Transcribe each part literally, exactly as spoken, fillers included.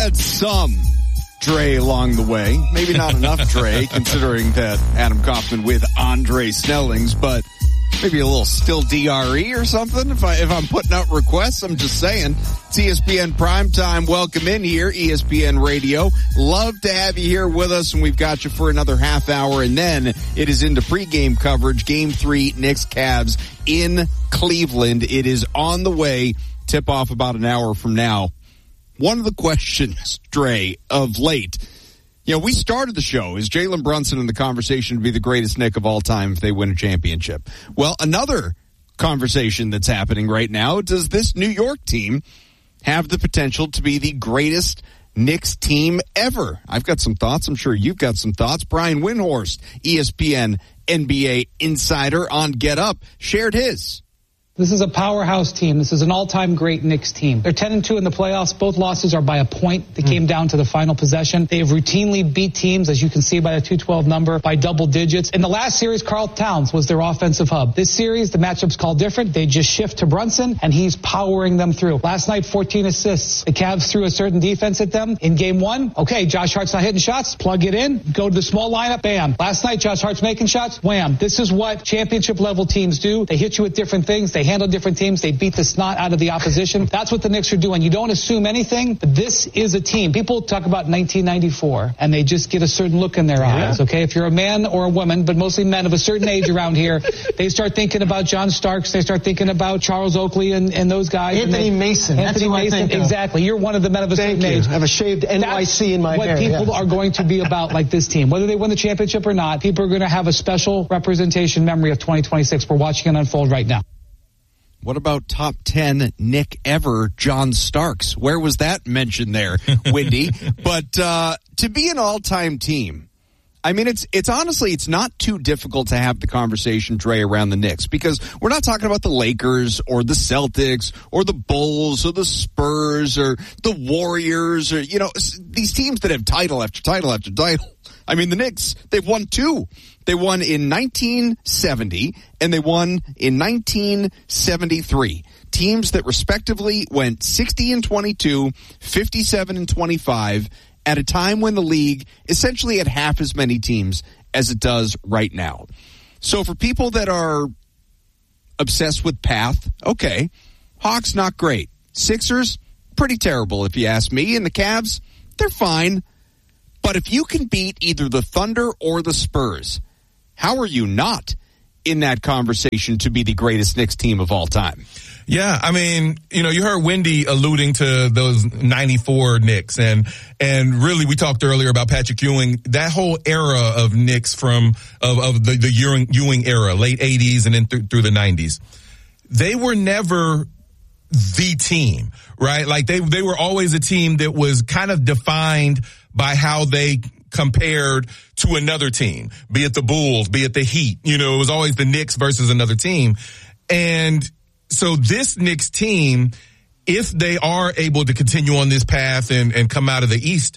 Had some Dre along the way. Maybe not enough Dre, considering that Adam Kaufman with Andre Snellings, but maybe a little still D R E or something. If I, if I'm putting out requests, I'm just saying. It's E S P N Primetime. Welcome in here, E S P N Radio. Love to have you here with us, and we've got you for another half hour, and then it is into pregame coverage. Game three, Knicks Cavs in Cleveland. It is on the way. Tip off about an hour from now. One of the questions, Dre, of late, you know, we started the show, is Jalen Brunson in the conversation to be the greatest Knick of all time if they win a championship? Well, another conversation that's happening right now, does this New York team have the potential to be the greatest Knicks team ever? I've got some thoughts. I'm sure you've got some thoughts. Brian Windhorst, E S P N N B A insider on Get Up, shared his. This is a powerhouse team. This is an all-time great Knicks team. They're ten and two in the playoffs. Both losses are by a point. They mm. came down to the final possession. They have routinely beat teams, as you can see by the two twelve number, by double digits. In the last series, Karl Towns was their offensive hub. This series, the matchup's called different. They just shift to Brunson, and he's powering them through. Last night, fourteen assists. The Cavs threw a certain defense at them. In game one, okay, Josh Hart's not hitting shots. Plug it in. Go to the small lineup. Bam. Last night, Josh Hart's making shots. Wham. This is what championship-level teams do. They hit you with different things. They handle different teams. They beat the snot out of the opposition. That's what the Knicks are doing. You don't assume anything, but this is a team. People talk about nineteen ninety-four, and they just get a certain look in their yeah. eyes, okay? If you're a man or a woman, but mostly men of a certain age around here, they start thinking about John Starks. They start thinking about Charles Oakley and, and those guys. Anthony and they, Mason. Anthony That's Mason, I think exactly. Of. You're one of the men of a Thank certain you. age. I have a shaved N Y C That's in my what hair. What people yeah. are going to be about like this team. Whether they win the championship or not, people are going to have a special representation memory of twenty twenty-six. We're watching it unfold right now. What about top ten Knick ever, John Starks? Where was that mentioned there, Windy? But uh to be an all-time team, I mean, it's it's honestly, it's not too difficult to have the conversation, Dre, around the Knicks, because we're not talking about the Lakers or the Celtics or the Bulls or the Spurs or the Warriors or, you know, these teams that have title after title after title. I mean, the Knicks, they've won two. They won in nineteen seventy and they won in nineteen seventy-three. Teams that respectively went sixty and twenty-two, fifty-seven and twenty-five at a time when the league essentially had half as many teams as it does right now. So for people that are obsessed with path, okay, Hawks not great. Sixers, pretty terrible if you ask me. And the Cavs, they're fine. But if you can beat either the Thunder or the Spurs, how are you not in that conversation to be the greatest Knicks team of all time? Yeah, I mean, you know, you heard Wendy alluding to those ninety-four Knicks, and and really we talked earlier about Patrick Ewing, that whole era of Knicks from of, of the, the Ewing, Ewing era, late eighties and then th- through the nineties. They were never the team, right? Like they they were always a team that was kind of defined by how they compared to another team, be it the Bulls, be it the Heat. You know, it was always the Knicks versus another team. And so this Knicks team, if they are able to continue on this path and, and come out of the East,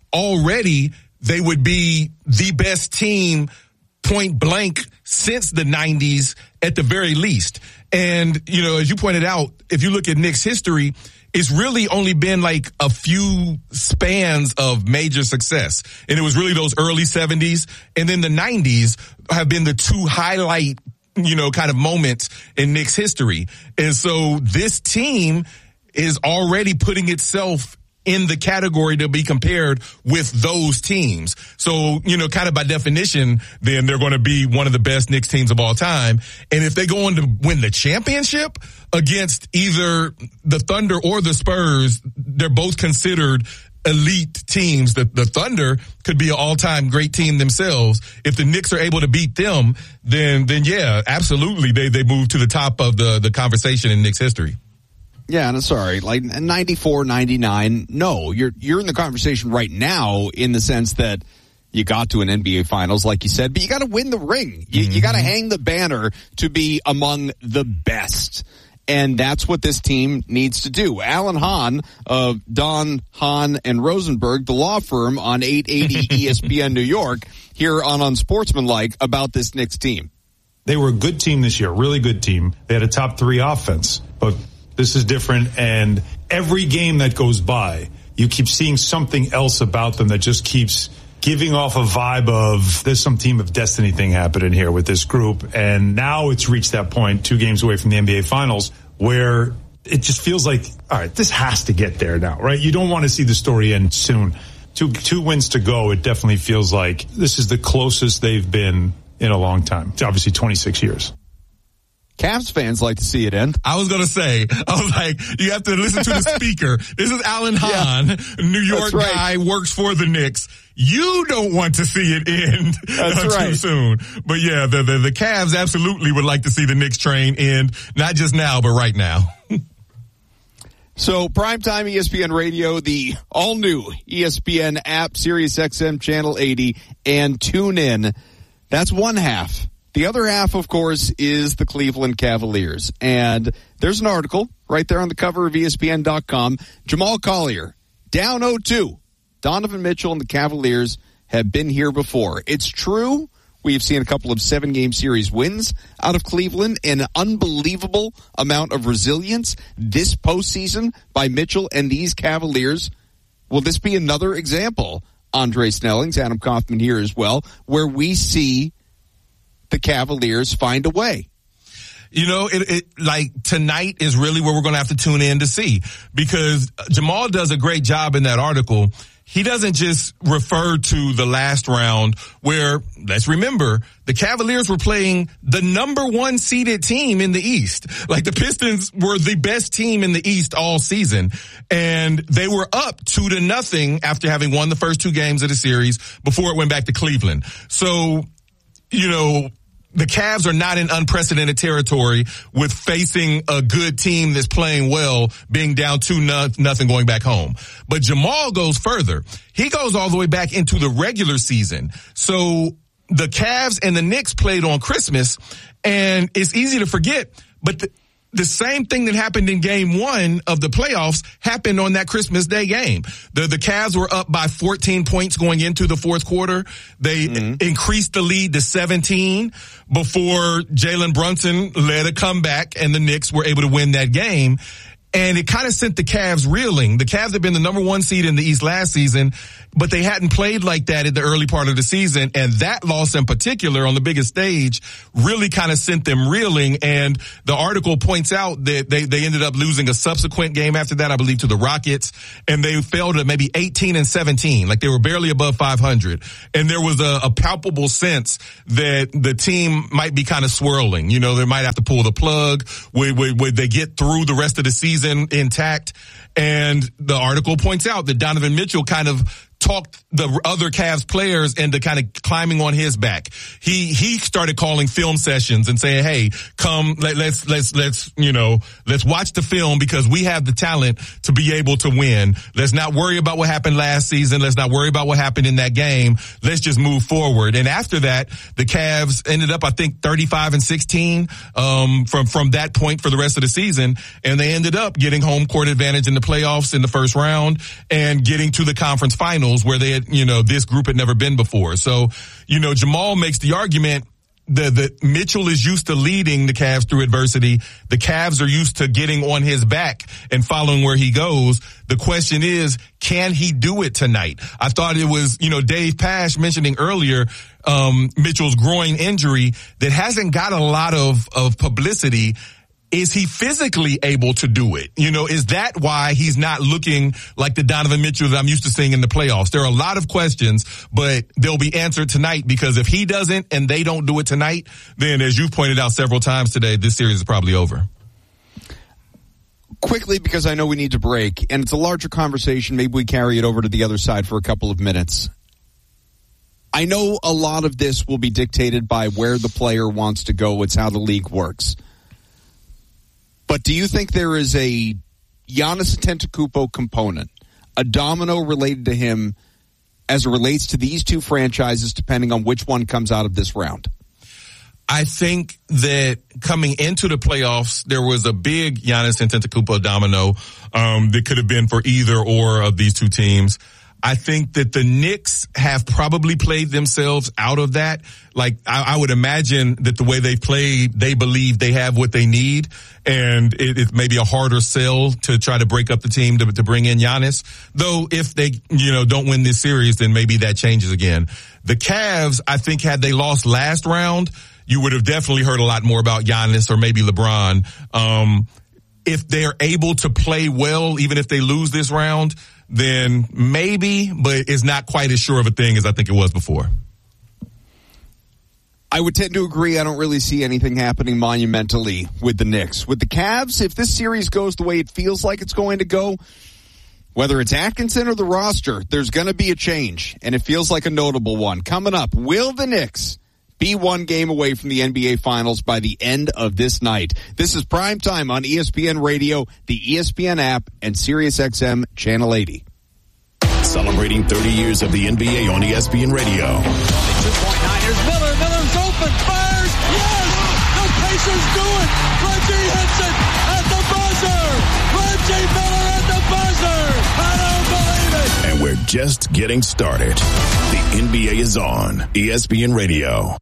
already they would be the best team point blank since the nineties at the very least. And, you know, as you pointed out, if you look at Knicks history, it's really only been like a few spans of major success. And it was really those early seventies. And then the nineties have been the two highlight, you know, kind of moments in Knicks history. And so this team is already putting itself in the category to be compared with those teams. So, you know, kind of by definition, then they're going to be one of the best Knicks teams of all time. And if they go on to win the championship against either the Thunder or the Spurs, they're both considered elite teams. The, the Thunder could be an all-time great team themselves. If the Knicks are able to beat them, then, then yeah, absolutely. They, they move to the top of the, the conversation in Knicks history. Yeah, and sorry, like ninety-four, ninety-nine, no, you're you're in the conversation right now in the sense that you got to an N B A Finals, like you said, but you got to win the ring. You, mm-hmm. you got to hang the banner to be among the best. And that's what this team needs to do. Alan Hahn of Don, Hahn, and Rosenberg, the law firm on eight eighty E S P N New York, here on Unsportsmanlike about this Knicks team. They were a good team this year, really good team. They had a top three offense, but this is different, and every game that goes by, you keep seeing something else about them that just keeps giving off a vibe of there's some team of destiny thing happening here with this group. And now it's reached that point, two games away from the N B A Finals, where it just feels like, all right, this has to get there now, right? You don't want to see the story end soon. Two, two wins to go. It definitely feels like this is the closest they've been in a long time. It's obviously twenty-six years. Cavs fans like to see it end. I was going to say, I was like, you have to listen to the speaker. This is Alan Hahn, yeah, New York right. guy, works for the Knicks. You don't want to see it end uh, right. too soon. But yeah, the, the, the Cavs absolutely would like to see the Knicks train end, not just now, but right now. So, primetime E S P N Radio, the all-new E S P N app, Sirius X M Channel eighty, and tune in. That's one half. The other half, of course, is the Cleveland Cavaliers. And there's an article right there on the cover of E S P N dot com. Jamal Collier, down oh two. Donovan Mitchell and the Cavaliers have been here before. It's true. We've seen a couple of seven-game series wins out of Cleveland, an unbelievable amount of resilience this postseason by Mitchell and these Cavaliers. Will this be another example, Andre Snellings, Adam Kaufman here as well, where we see the Cavaliers find a way? You know, it, it like tonight is really where we're going to have to tune in to see, because Jamal does a great job in that article. He doesn't just refer to the last round where, let's remember, the Cavaliers were playing the number one seeded team in the East. Like, the Pistons were the best team in the East all season, and they were up two to nothing after having won the first two games of the series before it went back to Cleveland. So, you know, the Cavs are not in unprecedented territory with facing a good team that's playing well, being down two nothing going back home. But Jamal goes further. He goes all the way back into the regular season. So the Cavs and the Knicks played on Christmas, and it's easy to forget, but the, the same thing that happened in game one of the playoffs happened on that Christmas Day game. The, the Cavs were up by fourteen points going into the fourth quarter. They mm-hmm. increased the lead to seventeen before Jalen Brunson led a comeback, and the Knicks were able to win that game. And it kind of sent the Cavs reeling. The Cavs had been the number one seed in the East last season, but they hadn't played like that in the early part of the season. And that loss in particular on the biggest stage really kind of sent them reeling. And the article points out that they, they ended up losing a subsequent game after that, I believe, to the Rockets. And they fell to maybe eighteen and seventeen. Like, they were barely above five hundred. And there was a, a palpable sense that the team might be kind of swirling. You know, they might have to pull the plug. Would, would, would they get through the rest of the season intact? And the article points out that Donovan Mitchell kind of talked the other Cavs players into kind of climbing on his back. He, he started calling film sessions and saying, hey, come, let, let's, let's, let's, you know, let's watch the film because we have the talent to be able to win. Let's not worry about what happened last season. Let's not worry about what happened in that game. Let's just move forward. And after that, the Cavs ended up, I think, thirty-five and sixteen, um, from, from that point for the rest of the season. And they ended up getting home court advantage in the playoffs in the first round and getting to the conference finals, where they had, you know, this group had never been before. So, you know, Jamal makes the argument that, that Mitchell is used to leading the Cavs through adversity. The Cavs are used to getting on his back and following where he goes. The question is, can he do it tonight? I thought it was, you know, Dave Pasch mentioning earlier, um, Mitchell's groin injury that hasn't got a lot of, of publicity. Is he physically able to do it? You know, is that why he's not looking like the Donovan Mitchell that I'm used to seeing in the playoffs? There are a lot of questions, but they'll be answered tonight, because if he doesn't and they don't do it tonight, then, as you've pointed out several times today, this series is probably over. Quickly, because I know we need to break, and it's a larger conversation. Maybe we carry it over to the other side for a couple of minutes. I know a lot of this will be dictated by where the player wants to go. It's how the league works. But do you think there is a Giannis Antetokounmpo component, a domino related to him as it relates to these two franchises, depending on which one comes out of this round? I think that coming into the playoffs, there was a big Giannis Antetokounmpo domino um, that could have been for either or of these two teams. I think that the Knicks have probably played themselves out of that. Like, I, I would imagine that the way they played, they believe they have what they need, and it, it may be a harder sell to try to break up the team to, to bring in Giannis. Though, if they, you know, don't win this series, then maybe that changes again. The Cavs, I think, had they lost last round, you would have definitely heard a lot more about Giannis or maybe LeBron. Um, if they're able to play well, even if they lose this round, then maybe, but it's not quite as sure of a thing as I think it was before. I would tend to agree. I don't really see anything happening monumentally with the Knicks. With the Cavs, if this series goes the way it feels like it's going to go, whether it's Atkinson or the roster, there's going to be a change, and it feels like a notable one. Coming up, will the Knicks be one game away from the N B A Finals by the end of this night? This is Prime Time on E S P N Radio, the E S P N app, and SiriusXM Channel eighty. Celebrating thirty years of the N B A on E S P N Radio. two point nine, here's Miller. Miller's open, fires, yes! The Pacers do it! Reggie Henson at the buzzer! Reggie Miller at the buzzer! I don't believe it! And we're just getting started. The N B A is on E S P N Radio.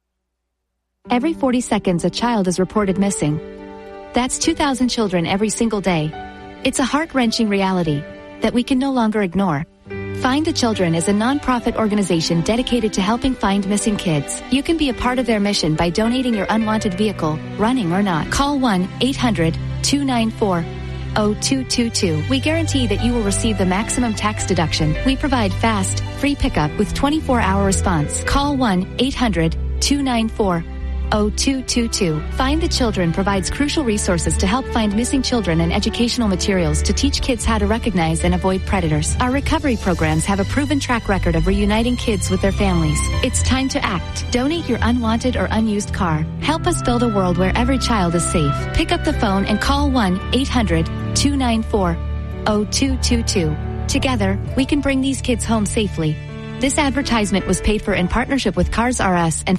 Every forty seconds, a child is reported missing. That's two thousand children every single day. It's a heart-wrenching reality that we can no longer ignore. Find the Children is a non-profit organization dedicated to helping find missing kids. You can be a part of their mission by donating your unwanted vehicle, running or not. Call one eight hundred two nine four oh two two two. We guarantee that you will receive the maximum tax deduction. We provide fast, free pickup with twenty-four hour response. Call one eight hundred two nine four oh two two two. Find the Children provides crucial resources to help find missing children and educational materials to teach kids how to recognize and avoid predators. Our recovery programs have a proven track record of reuniting kids with their families. It's time to act. Donate your unwanted or unused car. Help us build a world where every child is safe. Pick up the phone and call one eight hundred two nine four oh two two two. Together, we can bring these kids home safely. This advertisement was paid for in partnership with Cars R Us and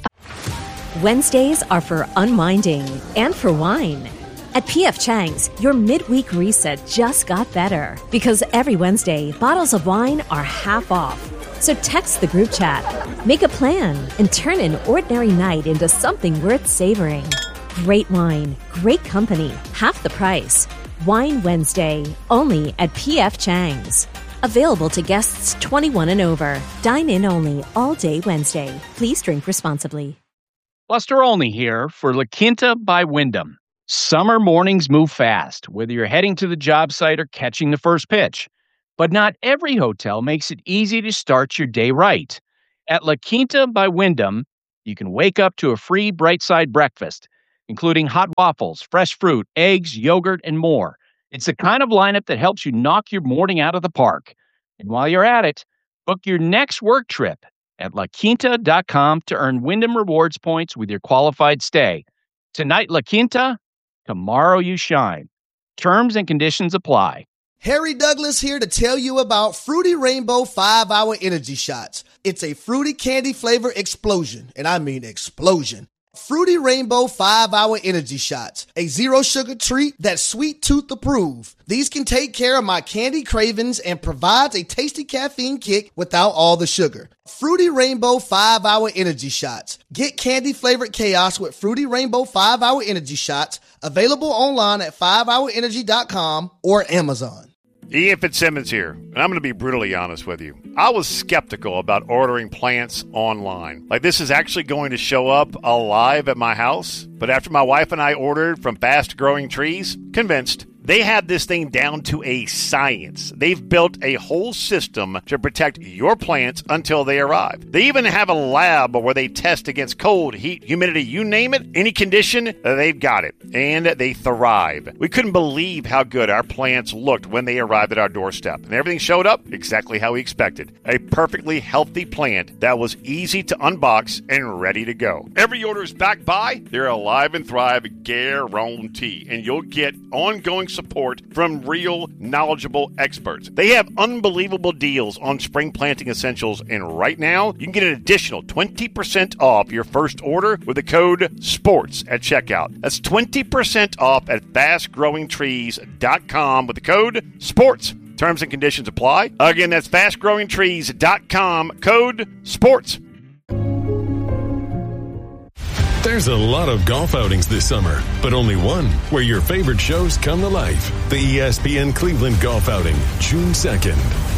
Wednesdays are for unwinding and for wine. At P F Chang's, your midweek reset just got better because every Wednesday, bottles of wine are half off. So text the group chat, make a plan, and turn an ordinary night into something worth savoring. Great wine, great company, half the price. Wine Wednesday, only at P F Chang's. Available to guests twenty-one and over. Dine in only all day Wednesday. Please drink responsibly. Buster Olney here for La Quinta by Wyndham. Summer mornings move fast, whether you're heading to the job site or catching the first pitch. But not every hotel makes it easy to start your day right. At La Quinta by Wyndham, you can wake up to a free Bright Side breakfast, including hot waffles, fresh fruit, eggs, yogurt, and more. It's the kind of lineup that helps you knock your morning out of the park. And while you're at it, book your next work trip at la quinta dot com to earn Wyndham Rewards points with your qualified stay. Tonight, La Quinta, tomorrow you shine. Terms and conditions apply. Harry Douglas here to tell you about Fruity Rainbow five hour Energy Shots. It's a fruity candy flavor explosion, and I mean explosion. Fruity Rainbow five hour Energy Shots, a zero sugar treat that's sweet tooth approved. These can take care of my candy cravings and provides a tasty caffeine kick without all the sugar. Fruity Rainbow five hour Energy Shots. Get candy flavored chaos with Fruity Rainbow five hour Energy Shots. Available online at five hour energy dot com or Amazon. Ian Fitzsimmons here, and I'm going to be brutally honest with you. I was skeptical about ordering plants online. Like, this is actually going to show up alive at my house. But after my wife and I ordered from Fast Growing Trees, convinced. They have this thing down to a science. They've built a whole system to protect your plants until they arrive. They even have a lab where they test against cold, heat, humidity, you name it, any condition, they've got it. And they thrive. We couldn't believe how good our plants looked when they arrived at our doorstep. And everything showed up exactly how we expected. A perfectly healthy plant that was easy to unbox and ready to go. Every order is backed by their Alive and Thrive guarantee. And you'll get ongoing support from real, knowledgeable experts. They have unbelievable deals on spring planting essentials, and right now, you can get an additional twenty percent off your first order with the code SPORTS at checkout. That's twenty percent off at fast growing trees dot com with the code SPORTS. Terms and conditions apply. Again, that's fast growing trees dot com, code SPORTS. There's a lot of golf outings this summer, but only one where your favorite shows come to life. The E S P N Cleveland Golf Outing, June second.